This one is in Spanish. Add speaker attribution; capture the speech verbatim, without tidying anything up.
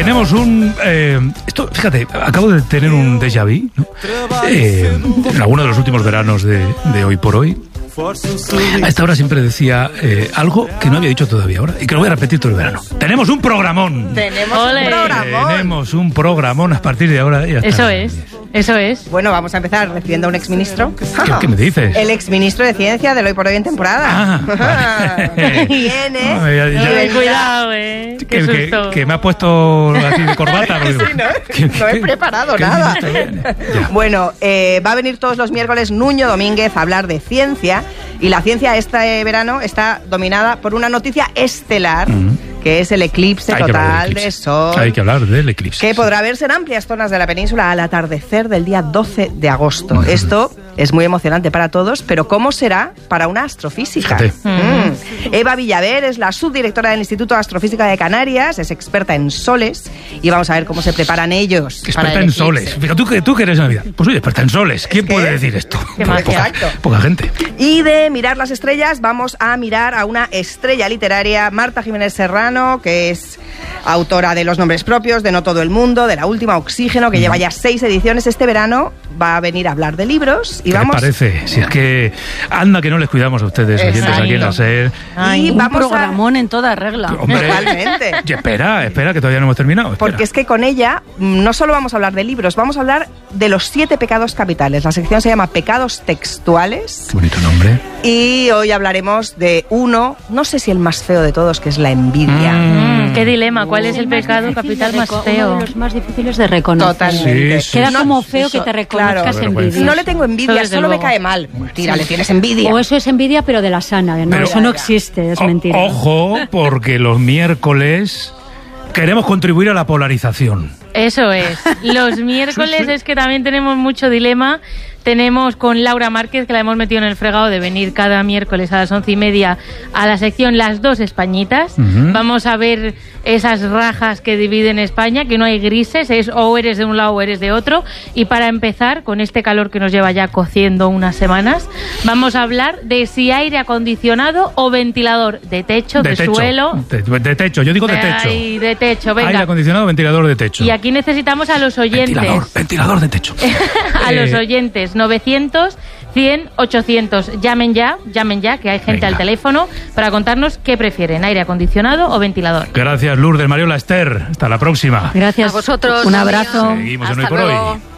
Speaker 1: tenemos un... Eh, esto, fíjate, acabo de tener un déjà vu, ¿no? Eh, en alguno de los últimos veranos de, de Hoy por Hoy. A esta hora siempre decía eh, algo que no había dicho todavía ahora y que lo voy a repetir todo el verano. ¡Tenemos un programón!
Speaker 2: ¡Tenemos Olé. un programón!
Speaker 1: Tenemos un programón a partir de ahora. Ya está.
Speaker 3: Eso es, eso es.
Speaker 2: Bueno, vamos a empezar recibiendo a un exministro.
Speaker 1: ¿Qué, ¿Qué me dices?
Speaker 2: El exministro de Ciencia del Hoy por Hoy en temporada.
Speaker 1: Ah, vale.
Speaker 2: Viene.
Speaker 1: No, ya, ya,
Speaker 3: y cuidado, eh. Qué
Speaker 1: que, que,
Speaker 3: susto.
Speaker 1: que me ha puesto así de corbata.
Speaker 2: Sí, no,
Speaker 1: ¿Qué,
Speaker 2: no he preparado nada. Bueno, eh, va a venir todos los miércoles Nuño Domínguez a hablar de ciencia. Y la ciencia este verano está dominada por una noticia estelar, mm. que es el eclipse Hay total eclipse. de Sol.
Speaker 1: Hay que hablar del eclipse.
Speaker 2: Que podrá verse en amplias zonas de la península al atardecer del día doce de agosto. Mm. Esto es muy emocionante para todos, pero ¿cómo será para una astrofísica? Mm. Eva Villaver es la subdirectora del Instituto de Astrofísica de Canarias, es experta en soles, y vamos a ver cómo se preparan ellos.
Speaker 1: Experta
Speaker 2: para el
Speaker 1: en
Speaker 2: eclipse.
Speaker 1: soles. Fíjate, tú que tú que eres Navidad. Pues soy experta en soles. ¿Quién puede decir esto? Poca, poca gente.
Speaker 2: Y de mirar las estrellas, vamos a mirar a una estrella literaria, Marta Jiménez Serrano, que es autora de Los nombres propios, de No todo el mundo, de La última Oxígeno, que mm. lleva ya seis ediciones. Este verano va a venir a hablar de libros. Y
Speaker 1: ¿Qué
Speaker 2: vamos...
Speaker 1: les parece? Si es que anda que no les cuidamos a ustedes, oyentes aquí en la SER.
Speaker 3: Ay, y un vamos programón a... en toda regla.
Speaker 1: Hombre, totalmente. Y espera, espera, que todavía no hemos terminado. Espera.
Speaker 2: Porque es que con ella no solo vamos a hablar de libros, vamos a hablar de los siete pecados capitales. La sección se llama Pecados Textuales.
Speaker 1: Qué bonito nombre.
Speaker 2: Y hoy hablaremos de uno, no sé si el más feo de todos, que es la envidia.
Speaker 3: Mm, qué dilema, ¿cuál es el, el pecado capital más feo?
Speaker 4: Uno de los más difíciles de reconocer.
Speaker 2: Totalmente.
Speaker 4: Sí, sí, Queda sí, como feo sí, que te reconozcas
Speaker 2: claro,
Speaker 4: envidia.
Speaker 2: No le tengo envidia, solo luego. me cae mal. Mentira, sí. le tienes envidia.
Speaker 4: O eso es envidia, pero de la sana. No, pero, eso no existe, es
Speaker 1: o,
Speaker 4: mentira.
Speaker 1: Ojo, porque los miércoles queremos contribuir a la polarización.
Speaker 3: Eso es. Los miércoles sí, sí. es que también tenemos mucho dilema. Tenemos con Laura Márquez, que la hemos metido en el fregado de venir cada miércoles a las once y media a la sección Las Dos Españitas. Uh-huh. Vamos a ver esas rajas que dividen España, que no hay grises, es o eres de un lado o eres de otro. Y para empezar, con este calor que nos lleva ya cociendo unas semanas, vamos a hablar de si aire acondicionado o ventilador, de techo, de, de techo. suelo.
Speaker 1: De, de techo, yo digo de techo.
Speaker 3: Ay, de techo, venga.
Speaker 1: Aire acondicionado, ventilador de techo.
Speaker 3: Y aquí necesitamos a los oyentes.
Speaker 1: Ventilador, ventilador de techo.
Speaker 3: a
Speaker 1: eh...
Speaker 3: los oyentes. novecientos, cien, ochocientos. Llamen ya, llamen ya, que hay gente Venga. al teléfono para contarnos qué prefieren, aire acondicionado o ventilador.
Speaker 1: Gracias, Lourdes, Mariola, Esther. Hasta la próxima.
Speaker 4: Gracias
Speaker 3: a vosotros.
Speaker 4: Un abrazo.
Speaker 1: Seguimos en
Speaker 3: Hasta
Speaker 1: Hoy por
Speaker 3: luego.
Speaker 1: Hoy.